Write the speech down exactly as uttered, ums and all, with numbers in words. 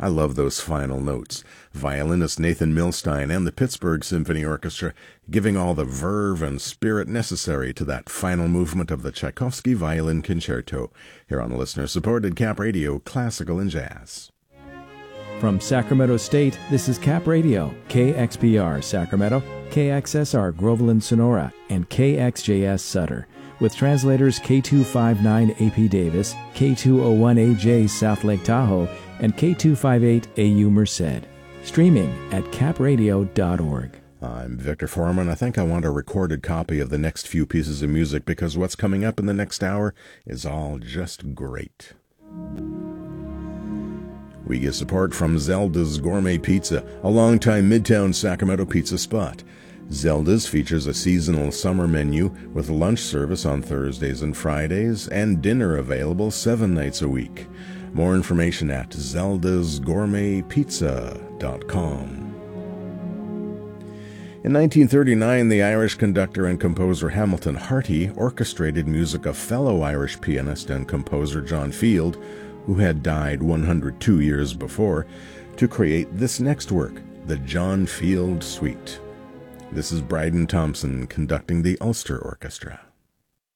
I love those final notes. Violinist Nathan Milstein and the Pittsburgh Symphony Orchestra giving all the verve and spirit necessary to that final movement of the Tchaikovsky Violin Concerto, here on the listener-supported Cap Radio Classical and Jazz. From Sacramento State, this is Cap Radio, K X P R Sacramento, K X S R Groveland Sonora, and K X J S Sutter, with translators K two fifty-nine A P Davis, K two oh one A J South Lake Tahoe, and K two fifty-eight A U Merced. Streaming at cap radio dot org. I'm Victor Foreman. I think I want a recorded copy of the next few pieces of music because what's coming up in the next hour is all just great. We get support from Zelda's Gourmet Pizza, a longtime Midtown Sacramento pizza spot. Zelda's features a seasonal summer menu with lunch service on Thursdays and Fridays and dinner available seven nights a week. More information at zeldas gourmet pizza dot com. In nineteen thirty-nine, the Irish conductor and composer Hamilton Harty orchestrated music of fellow Irish pianist and composer John Field, who had died one hundred two years before, to create this next work, the John Field Suite. This is Bryden Thompson conducting the Ulster Orchestra.